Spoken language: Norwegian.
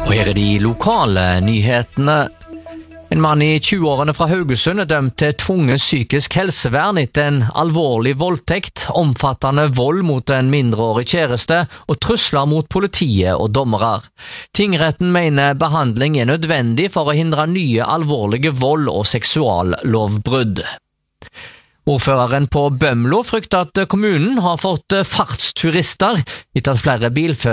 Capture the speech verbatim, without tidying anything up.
Og her er de lokale nyhetene. En mann i tjue-årene fra Haugesund er dømt til tvunget psykisk helsevern etter en alvorlig voldtekt, omfattende vold mot en mindreårig kjæreste og trusler mot politiet og dommere. Tingretten mener behandling er nødvendig for å hindre nye alvorlige vold- og seksuallovbrudd. Ordføreren på Bømlo frykter at kommunen har fått fartsturister etter at flere bilførere